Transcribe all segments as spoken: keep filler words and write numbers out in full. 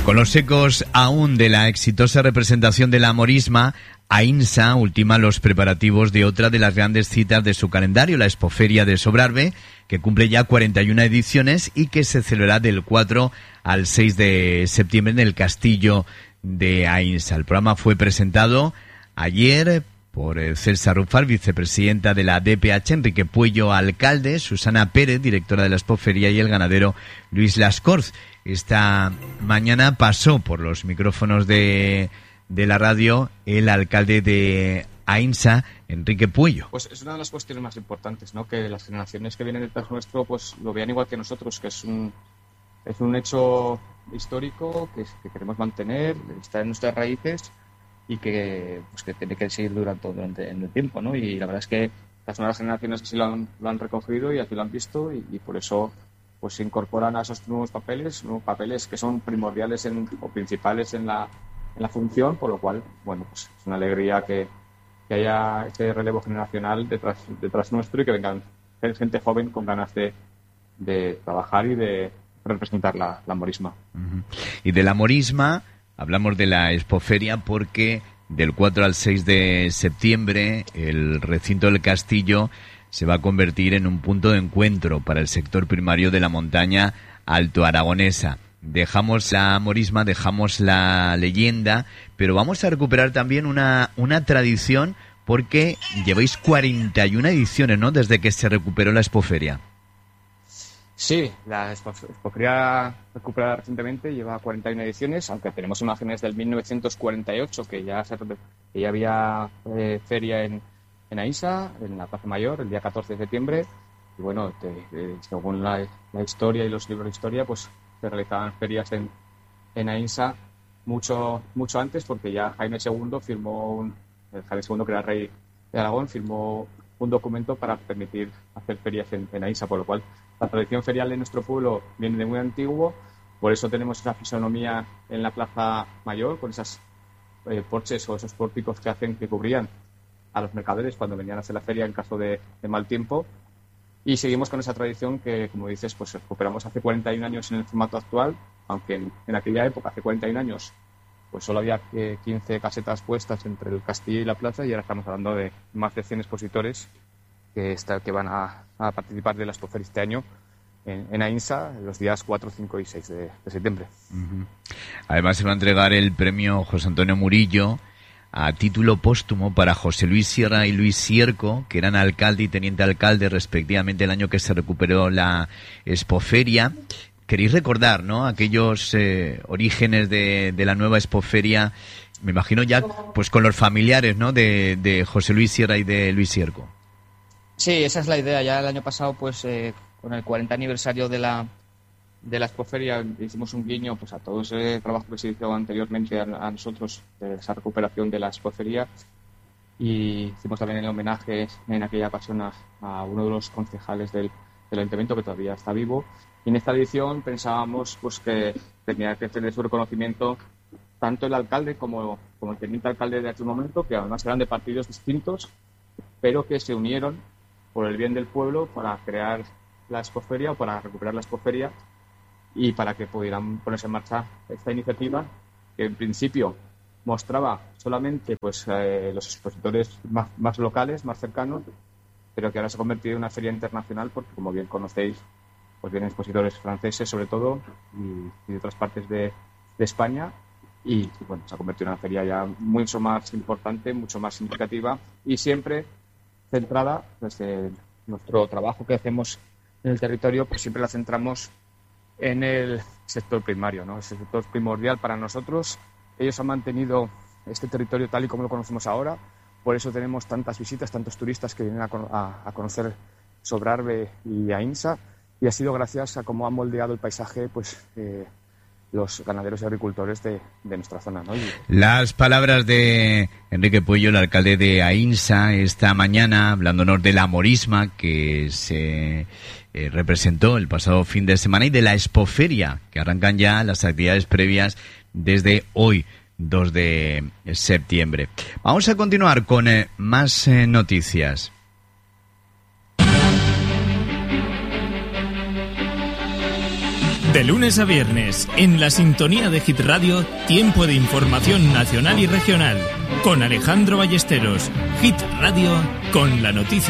Con los ecos aún de la exitosa representación de la Morisma, Aínsa ultima los preparativos de otra de las grandes citas de su calendario, la Expoferia de Sobrarbe, que cumple ya cuarenta y una ediciones y que se celebrará del cuatro al seis de septiembre en el Castillo de Aínsa. El programa fue presentado ayer por Celsa Rufar, vicepresidenta de la D P H, Enrique Puello, alcalde, Susana Pérez, directora de la Expoferia, y el ganadero Luis Lascorz. Esta mañana pasó por los micrófonos de, de la radio el alcalde de Aínsa, Enrique Puello. Pues es una de las cuestiones más importantes, ¿no? Que las generaciones que vienen detrás nuestro pues lo vean igual que nosotros, que es un es un hecho histórico que, que queremos mantener, está en nuestras raíces y que pues que tiene que seguir durante, durante el tiempo, ¿no? Y la verdad es que las nuevas generaciones que sí lo han, lo han recogido y así lo han visto y, y por eso pues se incorporan a esos nuevos papeles, nuevos papeles que son primordiales en, o principales en la, en la función, por lo cual, bueno, pues es una alegría que, que haya este relevo generacional detrás, detrás nuestro y que vengan gente joven con ganas de, de trabajar y de representar la, la Morisma. Uh-huh. Y de la Morisma hablamos de la Expoferia porque del cuatro al seis de septiembre el recinto del Castillo se va a convertir en un punto de encuentro para el sector primario de la montaña altoaragonesa. Dejamos la Morisma, dejamos la leyenda, pero vamos a recuperar también una, una tradición porque lleváis cuarenta y una ediciones, ¿no?, desde que se recuperó la Expoferia. Sí, la Expoferia recuperada recientemente lleva cuarenta y una ediciones, aunque tenemos imágenes del mil novecientos cuarenta y ocho, que ya, se, que ya había eh, feria en en Aínsa, en la Plaza Mayor, el día catorce de septiembre, y bueno, te, te, según la, la historia y los libros de historia, pues se realizaban ferias en, en Aínsa mucho mucho antes, porque ya Jaime segundo firmó, un, el Jaime segundo, que era rey de Aragón, firmó un documento para permitir hacer ferias en, en Aínsa, por lo cual la tradición ferial de nuestro pueblo viene de muy antiguo, por eso tenemos esa fisonomía en la Plaza Mayor, con esas eh, porches o esos pórticos que hacen que cubrían a los mercaderes cuando venían a hacer la feria en caso de, de mal tiempo, y seguimos con esa tradición que, como dices, pues recuperamos hace cuarenta y un años en el formato actual, aunque en, en aquella época, hace cuarenta y un años, pues solo había eh, quince casetas puestas entre el castillo y la plaza, y ahora estamos hablando de más de cien expositores que, está, que van a, a participar de la Expoferia este año en, en Aínsa los días cuatro, cinco y seis de, de septiembre. Uh-huh. Además se va a entregar el premio José Antonio Murillo a título póstumo para José Luis Sierra y Luis Sierco, que eran alcalde y teniente alcalde respectivamente el año que se recuperó la Expoferia. Queréis recordar, ¿no?, aquellos eh, orígenes de, de la nueva Expoferia, me imagino ya pues con los familiares, ¿no?, de, de José Luis Sierra y de Luis Sierco. Sí, esa es la idea. Ya el año pasado, pues eh, con el cuarenta aniversario de la de la Expoferia, hicimos un guiño pues a todo ese trabajo que se hizo anteriormente a, a nosotros, de esa recuperación de la Expoferia, y hicimos también el homenaje en aquella ocasión a, a uno de los concejales del, del ayuntamiento, que todavía está vivo, y en esta edición pensábamos pues que tenía que tener su reconocimiento tanto el alcalde como, como el teniente alcalde de aquel momento, que además eran de partidos distintos, pero que se unieron por el bien del pueblo para crear la Expoferia o para recuperar la Expoferia, y para que pudieran ponerse en marcha esta iniciativa, que en principio mostraba solamente pues eh, los expositores más, más locales, más cercanos, pero que ahora se ha convertido en una feria internacional, porque, como bien conocéis, pues vienen expositores franceses sobre todo y, y de otras partes de, de España, y, y bueno, se ha convertido en una feria ya mucho más importante, mucho más significativa, y siempre centrada desde nuestro trabajo que hacemos en el territorio, pues siempre la centramos en el sector primario, ¿no? Ese sector primordial para nosotros. Ellos han mantenido este territorio tal y como lo conocemos ahora, por eso tenemos tantas visitas, tantos turistas que vienen a, a, a conocer Sobrarbe y Aínsa, y ha sido gracias a cómo han moldeado el paisaje pues eh, los ganaderos y agricultores de, de nuestra zona, ¿no? Y... Las palabras de Enrique Puello, el alcalde de Aínsa, esta mañana, hablándonos de la Morisma que se eh, representó el pasado fin de semana, y de la Expoferia, que arrancan ya las actividades previas desde hoy, dos de septiembre. Vamos a continuar con eh, más eh, noticias. De lunes a viernes, en la sintonía de Hit Radio, tiempo de información nacional y regional. Con Alejandro Ballesteros. Hit Radio con la noticia.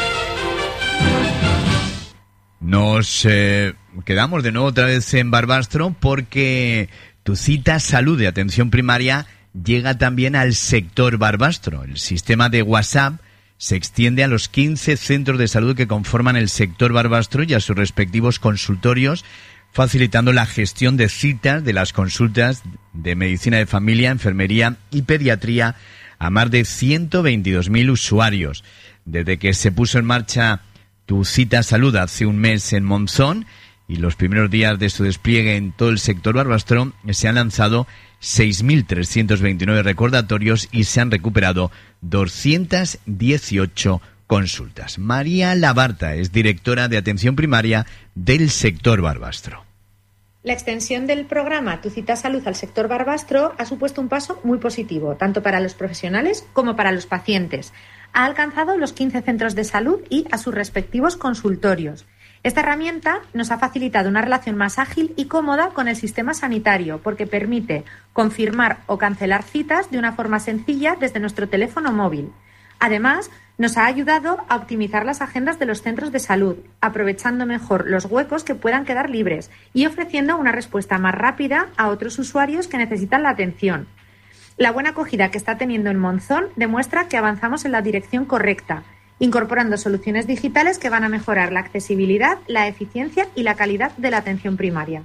Nos eh, quedamos de nuevo otra vez en Barbastro porque tu cita salud de atención primaria llega también al sector Barbastro. El sistema de WhatsApp se extiende a los quince centros de salud que conforman el sector Barbastro y a sus respectivos consultorios, facilitando la gestión de citas de las consultas de medicina de familia, enfermería y pediatría a más de ciento veintidós mil usuarios. Desde que se puso en marcha Tu Cita Salud hace un mes en Monzón y los primeros días de su despliegue en todo el sector Barbastro, se han lanzado seis mil trescientos veintinueve recordatorios y se han recuperado doscientas dieciocho consultas. María Labarta es directora de atención primaria del sector Barbastro. La extensión del programa Tu Cita Salud al sector Barbastro ha supuesto un paso muy positivo, tanto para los profesionales como para los pacientes. Ha alcanzado los quince centros de salud y a sus respectivos consultorios. Esta herramienta nos ha facilitado una relación más ágil y cómoda con el sistema sanitario, porque permite confirmar o cancelar citas de una forma sencilla desde nuestro teléfono móvil. Además, nos ha ayudado a optimizar las agendas de los centros de salud, aprovechando mejor los huecos que puedan quedar libres y ofreciendo una respuesta más rápida a otros usuarios que necesitan la atención. La buena acogida que está teniendo en Monzón demuestra que avanzamos en la dirección correcta, incorporando soluciones digitales que van a mejorar la accesibilidad, la eficiencia y la calidad de la atención primaria.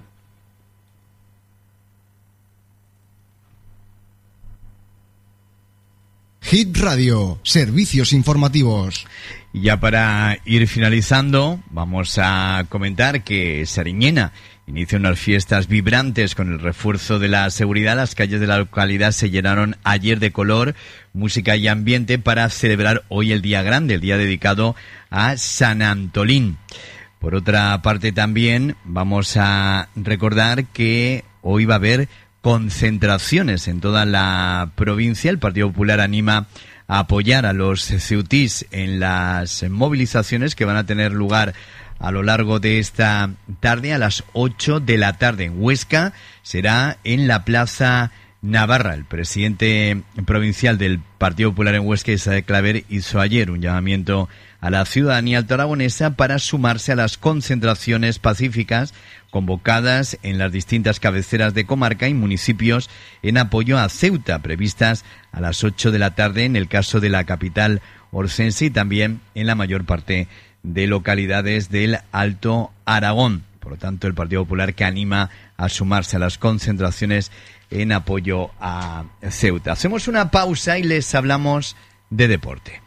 Hit Radio, servicios informativos. Y ya para ir finalizando, vamos a comentar que Sariñena inicia unas fiestas vibrantes con el refuerzo de la seguridad. Las calles de la localidad se llenaron ayer de color, música y ambiente para celebrar hoy el día grande, el día dedicado a San Antolín. Por otra parte también vamos a recordar que hoy va a haber concentraciones en toda la provincia. El Partido Popular anima a apoyar a los ceutís en las movilizaciones que van a tener lugar a lo largo de esta tarde a las ocho de la tarde. En Huesca será en la Plaza Navarra. El presidente provincial del Partido Popular en Huesca, Isaac Claver, hizo ayer un llamamiento a la ciudadanía altoaragonesa para sumarse a las concentraciones pacíficas convocadas en las distintas cabeceras de comarca y municipios en apoyo a Ceuta, previstas a las ocho de la tarde en el caso de la capital orcense y también en la mayor parte de localidades del Alto Aragón. Por lo tanto, el Partido Popular que anima a sumarse a las concentraciones en apoyo a Ceuta. Hacemos una pausa y les hablamos de deporte.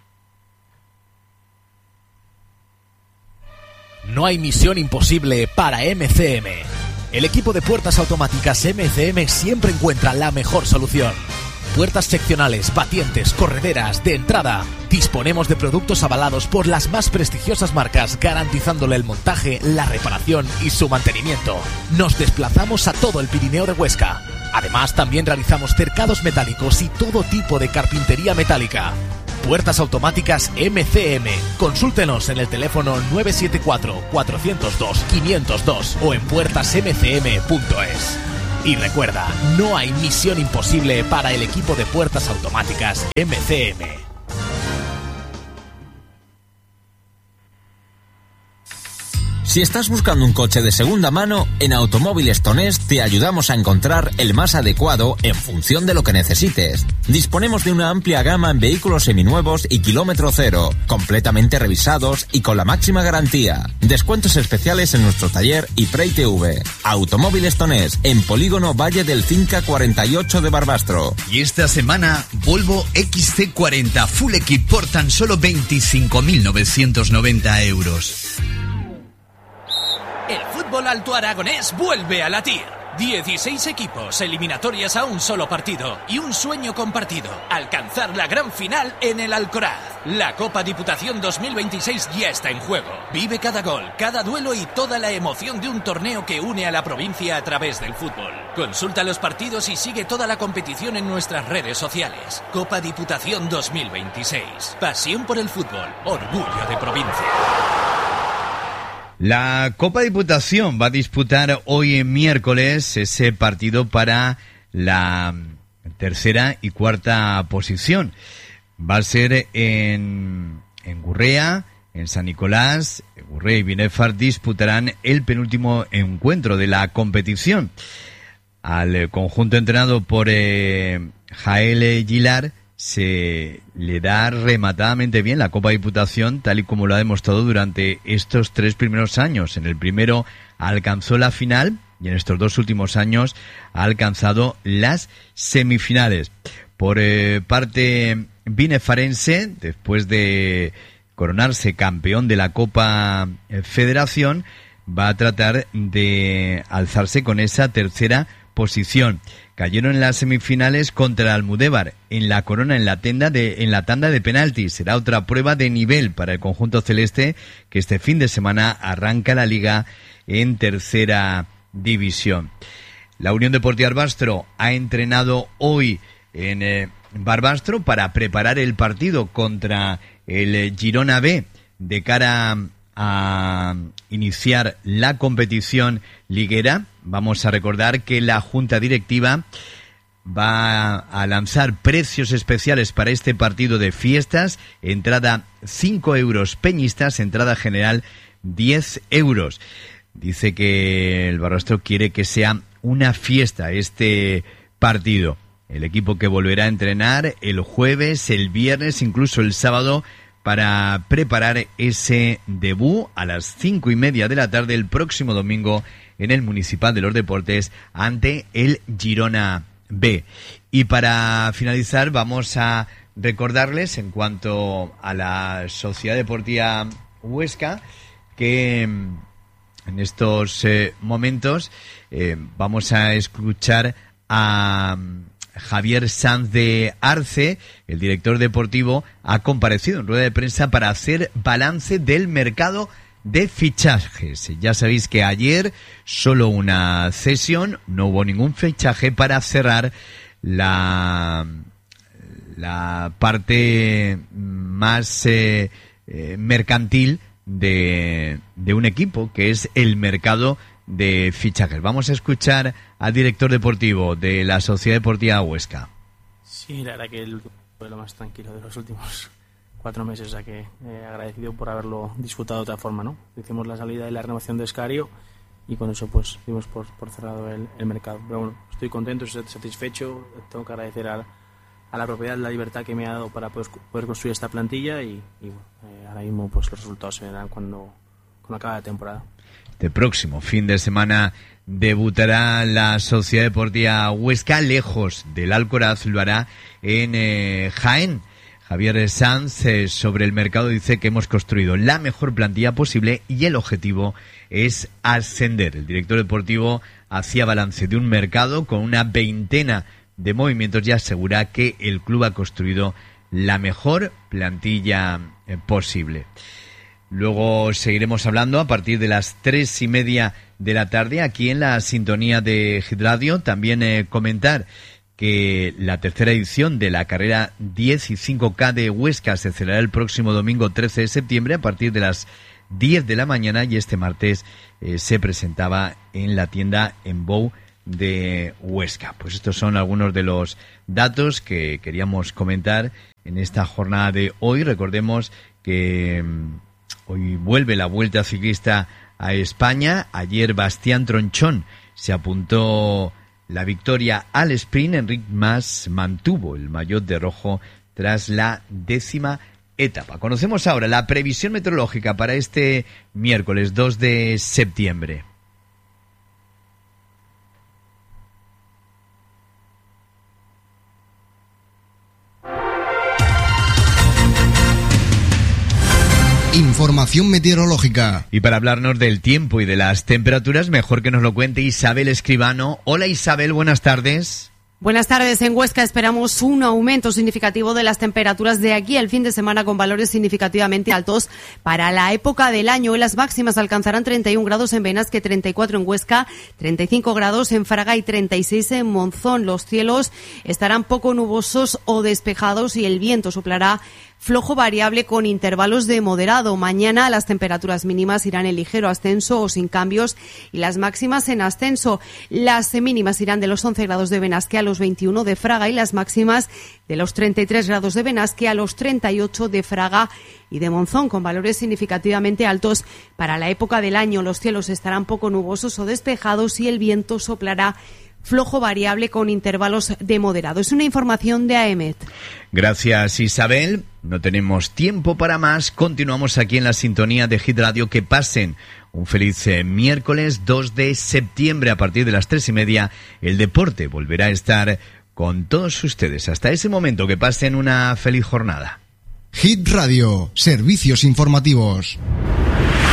No hay misión imposible para M C M. El equipo de puertas automáticas M C M siempre encuentra la mejor solución. Puertas seccionales, batientes, correderas, de entrada. Disponemos de productos avalados por las más prestigiosas marcas, garantizándole el montaje, la reparación y su mantenimiento. Nos desplazamos a todo el Pirineo de Huesca. Además, también realizamos cercados metálicos y todo tipo de carpintería metálica. Puertas automáticas M C M. Consúltenos en el teléfono nueve siete cuatro, cuatro cero dos, cinco cero dos o en puertas m c m punto es. Y recuerda, no hay misión imposible para el equipo de puertas automáticas M C M. Si estás buscando un coche de segunda mano, en Automóviles Tonés te ayudamos a encontrar el más adecuado en función de lo que necesites. Disponemos de una amplia gama en vehículos seminuevos y kilómetro cero, completamente revisados y con la máxima garantía. Descuentos especiales en nuestro taller y Pre I T V. Automóviles Tonés, en Polígono Valle del Cinca cuarenta y ocho de Barbastro. Y esta semana, Volvo X C cuarenta Full Equip por tan solo veinticinco mil novecientos noventa euros. El fútbol alto aragonés vuelve a latir. dieciséis equipos, eliminatorias a un solo partido y un sueño compartido: alcanzar la gran final en el Alcoraz. La Copa Diputación dos mil veintiséis ya está en juego. Vive cada gol, cada duelo y toda la emoción de un torneo que une a la provincia a través del fútbol. Consulta los partidos y sigue toda la competición en nuestras redes sociales. Copa Diputación dos mil veintiséis. Pasión por el fútbol, orgullo de provincia. La Copa Diputación va a disputar hoy en miércoles ese partido para la tercera y cuarta posición. Va a ser en, en Gurrea, en San Nicolás. Gurrea y Binefar disputarán el penúltimo encuentro de la competición. Al conjunto entrenado por eh, Jael Gilar se le da rematadamente bien la Copa Diputación, tal y como lo ha demostrado durante estos tres primeros años. En el primero alcanzó la final y en estos dos últimos años ha alcanzado las semifinales. Por eh, parte binefarense, después de coronarse campeón de la Copa Federación, va a tratar de alzarse con esa tercera posición. Cayeron en las semifinales contra el Almudévar en la corona en la tanda de en la tanda de penaltis. Será otra prueba de nivel para el conjunto celeste, que este fin de semana arranca la liga en tercera división. La Unión Deportiva Barbastro ha entrenado hoy en eh, Barbastro para preparar el partido contra el eh, Girona B de cara a iniciar la competición liguera. Vamos a recordar que la Junta Directiva va a lanzar precios especiales para este partido de fiestas. Entrada cinco euros peñistas, entrada general diez euros. Dice que el Barbastro quiere que sea una fiesta este partido. El equipo que volverá a entrenar el jueves, el viernes, incluso el sábado, para preparar ese debut a las cinco y media de la tarde el próximo domingo en el Municipal de los Deportes ante el Girona B. Y para finalizar vamos a recordarles en cuanto a la Sociedad Deportiva Huesca que en estos eh, momentos eh, vamos a escuchar a Javier Sanz de Arce. El director deportivo ha comparecido en rueda de prensa para hacer balance del mercado de fichajes. Ya sabéis que ayer solo una cesión, no hubo ningún fichaje para cerrar la, la parte más eh, eh, mercantil de, de un equipo, que es el mercado de fichajes. Vamos a escuchar al director deportivo de la Sociedad Deportiva Huesca. Sí, la verdad que el último fue lo más tranquilo de los últimos cuatro meses, o sea que eh, agradecido por haberlo disfrutado de otra forma, ¿no? Hicimos la salida y la renovación de Escario y con eso pues dimos por, por cerrado el, el mercado. Pero bueno, estoy contento, estoy satisfecho, tengo que agradecer a, a la propiedad la libertad que me ha dado para poder, poder construir esta plantilla y, y bueno, eh, ahora mismo pues los resultados se verán cuando, cuando acabe la temporada. Este próximo fin de semana debutará la Sociedad Deportiva Huesca, lejos del Alcoraz, lo hará en eh, Jaén. Javier Sanz eh, sobre el mercado dice que hemos construido la mejor plantilla posible y el objetivo es ascender. El director deportivo hacía balance de un mercado con una veintena de movimientos y asegura que el club ha construido la mejor plantilla eh, posible. Luego seguiremos hablando a partir de las tres y media de la tarde aquí en la sintonía de Hit Radio. También eh, comentar que la tercera edición de la carrera diez y cinco K de Huesca se celebrará el próximo domingo trece de septiembre a partir de las diez de la mañana y este martes eh, se presentaba en la tienda Embou de Huesca. Pues estos son algunos de los datos que queríamos comentar en esta jornada de hoy. Recordemos que hoy vuelve la Vuelta Ciclista a España. Ayer Bastián Tronchón se apuntó la victoria al sprint. Enric Mas mantuvo el maillot de rojo tras la décima etapa. Conocemos ahora la previsión meteorológica para este miércoles dos de septiembre. Información meteorológica. Y para hablarnos del tiempo y de las temperaturas, mejor que nos lo cuente Isabel Escribano. Hola Isabel, buenas tardes. Buenas tardes. En Huesca esperamos un aumento significativo de las temperaturas de aquí al fin de semana con valores significativamente altos para la época del año. Las máximas alcanzarán treinta y un grados en Benasque, treinta y cuatro en Huesca, treinta y cinco grados en Fraga y treinta y seis en Monzón. Los cielos estarán poco nubosos o despejados y el viento soplará flojo variable con intervalos de moderado. Mañana las temperaturas mínimas irán en ligero ascenso o sin cambios y las máximas en ascenso. Las mínimas irán de los once grados de Benasque a los veintiuno de Fraga y las máximas de los treinta y tres grados de Benasque a los treinta y ocho de Fraga y de Monzón, con valores significativamente altos para la época del año. Los cielos estarán poco nubosos o despejados y el viento soplará flojo variable con intervalos de moderado. Es una información de A E M E T. Gracias, Isabel. No tenemos tiempo para más. Continuamos aquí en la sintonía de Hit Radio. Que pasen un feliz eh, miércoles dos de septiembre a partir de las tres y media. El deporte volverá a estar con todos ustedes. Hasta ese momento, que pasen una feliz jornada. Hit Radio, servicios informativos.